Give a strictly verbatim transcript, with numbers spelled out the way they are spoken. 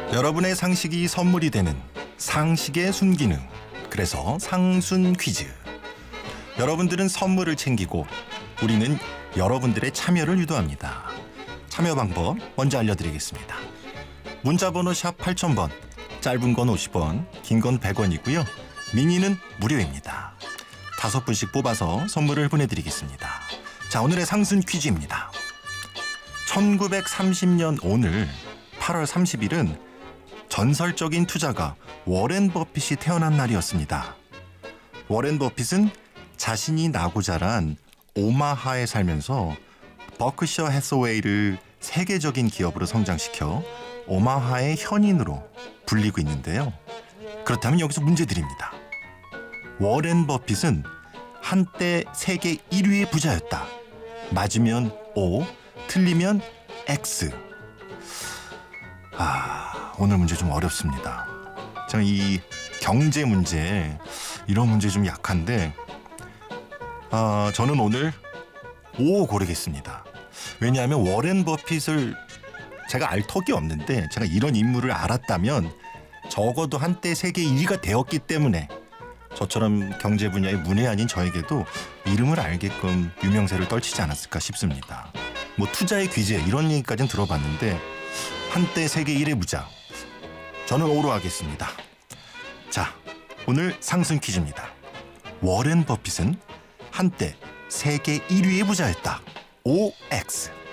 여러분의 상식이 선물이 되는 상식의 순기능. 그래서 상순 퀴즈. 여러분들은 선물을 챙기고 우리는 여러분들의 참여를 유도합니다. 참여 방법 먼저 알려드리겠습니다. 문자번호 샵 팔천 번, 짧은 건 오십 원, 긴 건 백 원이고요. 미니는 무료입니다. 다섯 분씩 뽑아서 선물을 보내드리겠습니다. 자, 오늘의 상순 퀴즈입니다. 천구백삼십 년 오늘 팔월 삼십일은 전설적인 투자가 워렌 버핏이 태어난 날이었습니다. 워렌 버핏은 자신이 나고 자란 오마하에 살면서 버크셔 해서웨이를 세계적인 기업으로 성장시켜 오마하의 현인으로 불리고 있는데요. 그렇다면 여기서 문제 드립니다. 워렌 버핏은 한때 세계 일 위의 부자였다. 맞으면 O, 틀리면 X. 아, 오늘 문제 좀 어렵습니다. 제가 이 경제 문제, 이런 문제 좀 약한데 아, 저는 오늘 O 고르겠습니다. 왜냐하면 워렌 버핏을 제가 알 턱이 없는데 제가 이런 인물을 알았다면 적어도 한때 세계 일 위가 되었기 때문에 저처럼 경제 분야의 문외한인 저에게도 이름을 알게끔 유명세를 떨치지 않았을까 싶습니다. 뭐 투자의 귀재 이런 얘기까지는 들어봤는데 한때 세계 일 위 부자, 저는 O로 하겠습니다. 자, 오늘 상승 퀴즈입니다. 워렌 버핏은 한때 세계 일 위의 부자였다. O X.